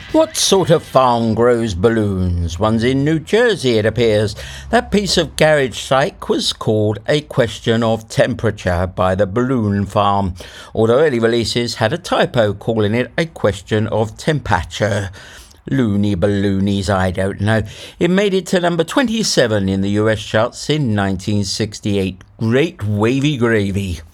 What sort of farm grows balloons? One's in New Jersey, it appears. That piece of garage psych was called A Question of Temperature by the Balloon Farm, although early releases had a typo calling it A Question of Temperature. Loony balloonies, I don't know. It made it to number 27 in the US charts in 1968. Great wavy gravy.